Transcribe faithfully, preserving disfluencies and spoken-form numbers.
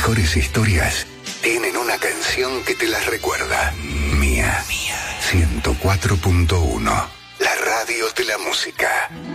mejores historias tienen una canción que te las recuerda. Mía. Mía. ciento cuatro punto uno. La radio de la música.